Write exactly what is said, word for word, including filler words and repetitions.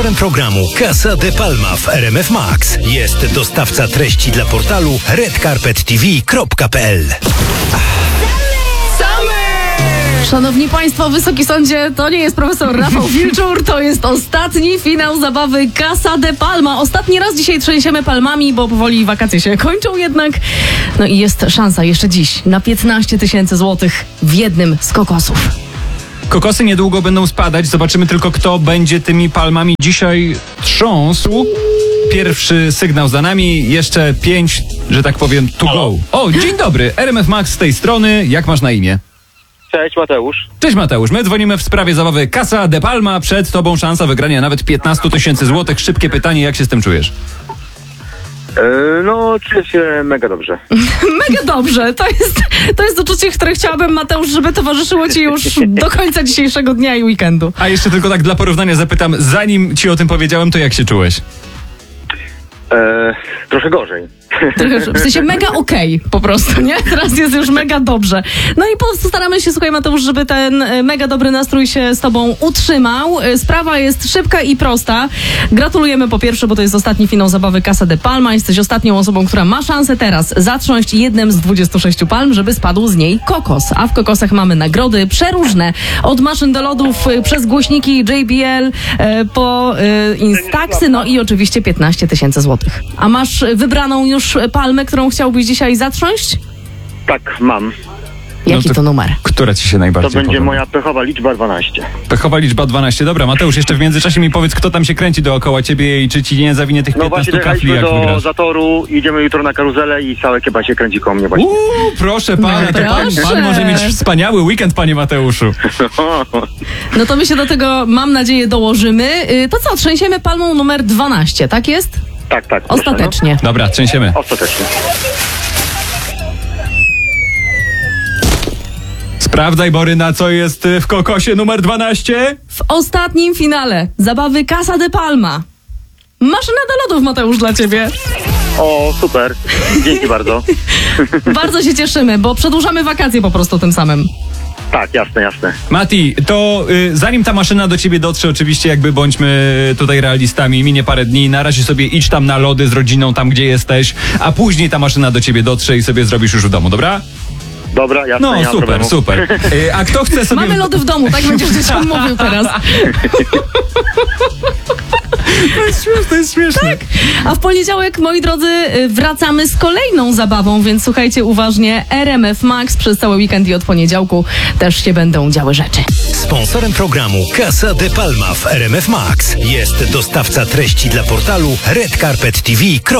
Programu Casa de Palma w R M F Max jest dostawca treści dla portalu red carpet t v kropka p l. Szanowni Państwo, Wysoki Sądzie, to nie jest profesor Rafał Wilczur, to jest ostatni finał zabawy Casa de Palma. Ostatni raz dzisiaj trzęsiemy palmami, bo powoli wakacje się kończą jednak. No i jest szansa jeszcze dziś na piętnaście tysięcy złotych w jednym z kokosów. Kokosy niedługo będą spadać. Zobaczymy tylko, kto będzie tymi palmami dzisiaj trząsł. Pierwszy sygnał za nami. Jeszcze pięć, że tak powiem, to go. O, dzień dobry. R M F Max z tej strony. Jak masz na imię? Cześć, Mateusz. Cześć Mateusz. My dzwonimy w sprawie zabawy Casa de Palma. Przed tobą szansa wygrania nawet piętnaście tysięcy złotych. Szybkie pytanie, jak się z tym czujesz? Yy, no, czuję się mega dobrze. Mega dobrze. To jest, to jest uczucie, które chciałabym, Mateusz, żeby towarzyszyło ci już do końca dzisiejszego dnia i weekendu. A jeszcze tylko tak dla porównania zapytam, zanim ci o tym powiedziałem, to jak się czułeś? Eee, trochę gorzej. W sensie mega okej, okay, po prostu, nie? Teraz jest już mega dobrze. No i postaramy się, słuchaj Mateusz, żeby ten mega dobry nastrój się z tobą utrzymał. Sprawa jest szybka i prosta. Gratulujemy po pierwsze, bo to jest ostatni finał zabawy Casa de Palma. Jesteś ostatnią osobą, która ma szansę teraz zatrząść jednym z dwudziestu sześciu palm, żeby spadł z niej kokos. A w kokosach mamy nagrody przeróżne. Od maszyn do lodów, przez głośniki J B L, po Instaxy, no i oczywiście piętnaście tysięcy złotych. A masz wybraną już palmę, którą chciałbyś dzisiaj zatrząść? Tak, mam. Jaki no to, to numer? Która ci się najbardziej To będzie podoba? moja pechowa liczba dwanaście. Pechowa liczba dwanaście. Dobra, Mateusz, jeszcze w międzyczasie mi powiedz, kto tam się kręci dookoła ciebie i czy ci nie zawinie tych No piętnastu właśnie kafli, dojechaliśmy jak do wygrasz. Zatoru, idziemy jutro na karuzelę i całe kieba się kręci koło mnie właśnie. Uuu, proszę pana, No to pan, proszę. pan może mieć wspaniały weekend, panie Mateuszu. No to my się do tego, mam nadzieję, dołożymy. Yy, to co, trzęsiemy palmą numer dwanaście, tak jest? tak, tak. Proszę, Ostatecznie. Dobra, trzęsiemy. No. Ostatecznie. Sprawdzaj, Boryna, co jest w kokosie numer dwanaście. W ostatnim finale zabawy Casa de Palma. Maszyna do lodów, Mateusz, dla ciebie. O, super. Dzięki bardzo. Bardzo się cieszymy, bo przedłużamy wakacje po prostu tym samym. Tak, jasne, jasne. Mati, to y, zanim ta maszyna do ciebie dotrze, oczywiście jakby bądźmy tutaj realistami, minie parę dni, na razie sobie idź tam na lody z rodziną, tam gdzie jesteś, a później ta maszyna do ciebie dotrze i sobie zrobisz już w domu, dobra? Dobra, jasne, No nie ma super, problemu. super. Y, a kto chce sobie... Mamy lody w domu, tak będziesz dzieciom mówił teraz. To jest śmieszne, to jest śmieszne. Tak. A w poniedziałek, moi drodzy, wracamy z kolejną zabawą, więc słuchajcie uważnie. R M F Max przez cały weekend i od poniedziałku też się będą działy rzeczy. Sponsorem programu Casa de Palma w R M F Max jest dostawca treści dla portalu red carpet t v kropka p l.